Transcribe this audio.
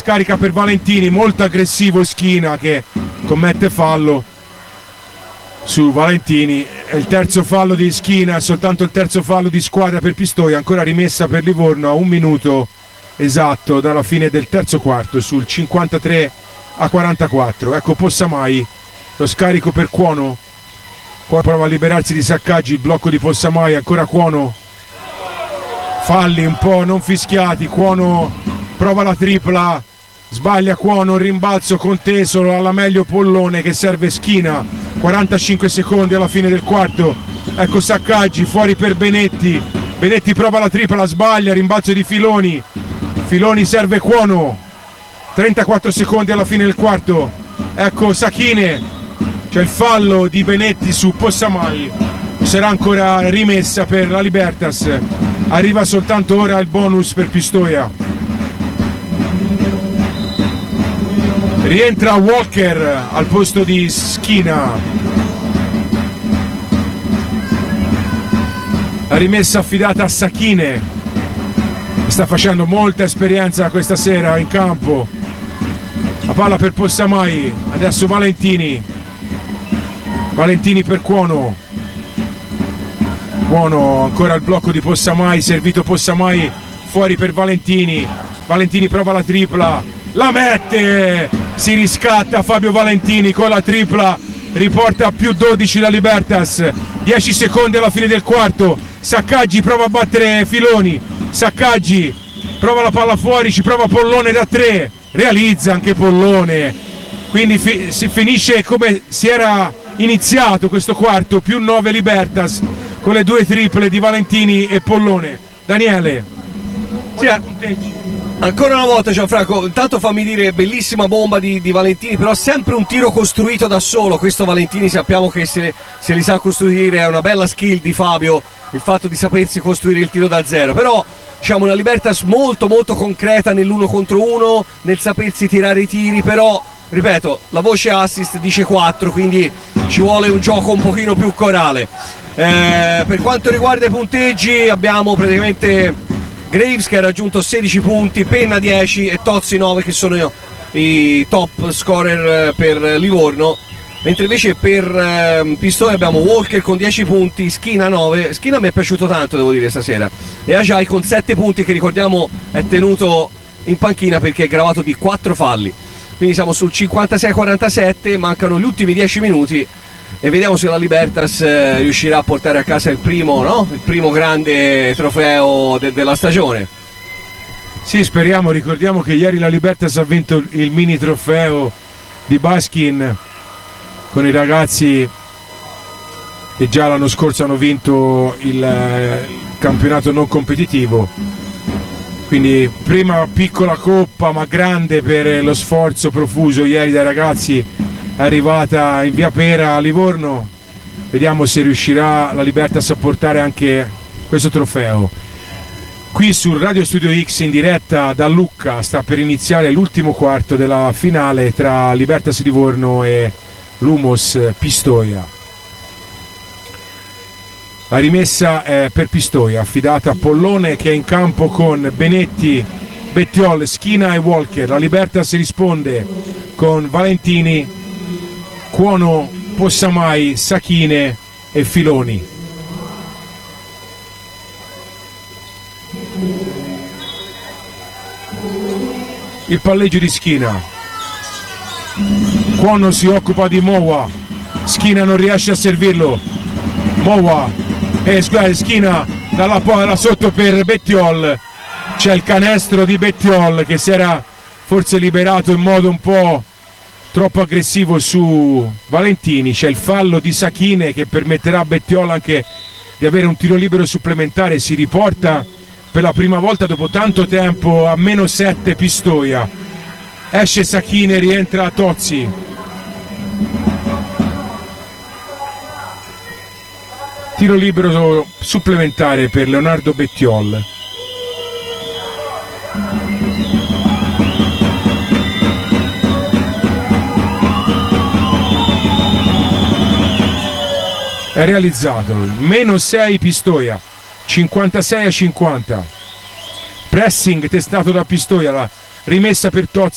scarica per Valentini, molto aggressivo Schina che commette fallo su Valentini. È il terzo fallo di Schina, soltanto il terzo fallo di squadra per Pistoia, ancora rimessa per Livorno a 1 minuto esatto dalla fine del terzo quarto, sul 53-44. Ecco Possamai, lo scarico per Cuono, poi prova a liberarsi di Saccaggi, il blocco di Possamai, ancora Cuono, falli un po' non fischiati, Cuono prova la tripla, sbaglia Cuono, rimbalzo conteso, alla meglio Pollone che serve Schina, 45 secondi alla fine del quarto. Ecco Saccaggi fuori per Benetti, Benetti prova la tripla, sbaglia, rimbalzo di Filoni, Filoni serve Cuono, 34 secondi alla fine del quarto. Ecco Sachine, c'è il fallo di Benetti su Possamai, sarà ancora rimessa per la Libertas, arriva soltanto ora il bonus per Pistoia. Rientra Walker al posto di Schina. La rimessa affidata a Sachine. Sta facendo molta esperienza questa sera in campo. La palla per Possamai. Adesso Valentini. Valentini per Cuono. Cuono ancora il blocco di Possamai. Servito Possamai fuori per Valentini. Valentini prova la tripla. La mette! Si riscatta Fabio Valentini con la tripla, riporta a più 12 la Libertas, 10 secondi alla fine del quarto. Saccaggi prova a battere Filoni, Saccaggi prova la palla fuori, ci prova Pollone da 3, realizza anche Pollone, quindi si finisce come si era iniziato questo quarto, più 9 Libertas con le 2 triple di Valentini e Pollone. Daniele, ancora una volta Gianfranco, intanto fammi dire, bellissima bomba di Valentini, però sempre un tiro costruito da solo. Questo Valentini sappiamo che se li sa costruire, è una bella skill di Fabio, il fatto di sapersi costruire il tiro da zero, però diciamo una Libertas molto molto concreta nell'uno contro uno, nel sapersi tirare i tiri, però ripeto, la voce assist dice 4, quindi ci vuole un gioco un pochino più corale. Per quanto riguarda i punteggi abbiamo praticamente Graves che ha raggiunto 16 punti, Penna 10 e Tozzi 9 che sono i top scorer per Livorno, mentre invece per Pistoia abbiamo Walker con 10 punti, Schina 9, Schina mi è piaciuto tanto devo dire stasera, e Ajay con 7 punti che ricordiamo è tenuto in panchina perché è gravato di 4 falli, quindi siamo sul 56-47, mancano gli ultimi 10 minuti e vediamo se la Libertas riuscirà a portare a casa il primo, no? Il primo grande trofeo della stagione. Sì, speriamo. Ricordiamo che ieri la Libertas ha vinto il mini trofeo di Baskin con i ragazzi che già l'anno scorso hanno vinto il campionato non competitivo, quindi prima piccola coppa ma grande per lo sforzo profuso ieri dai ragazzi, è arrivata in via Pera a Livorno. Vediamo se riuscirà la Libertas a portare anche questo trofeo. Qui sul Radio Studio X in diretta da Lucca sta per iniziare l'ultimo quarto della finale tra Libertas Livorno e Lumos Pistoia. La rimessa è per Pistoia, affidata a Pollone che è in campo con Benetti, Bettiol, Schina e Walker. La Libertas risponde con Valentini, Cuono, Possamai, Sachine e Filoni. Il palleggio di Schina. Cuono si occupa di Mowa, Schina non riesce a servirlo. Mowa e Schina dalla palla sotto per Bettiol. C'è il canestro di Bettiol che si era forse liberato in modo un po' troppo aggressivo su Valentini. C'è il fallo di Sachine che permetterà a Bettiol anche di avere un tiro libero supplementare. Si riporta per la prima volta dopo tanto tempo a -7 Pistoia. Esce Sachine, rientra Tozzi. Tiro libero supplementare per Leonardo Bettiol. È realizzato, -6 Pistoia, 56-50. Pressing testato da Pistoia, la rimessa per Tozzi.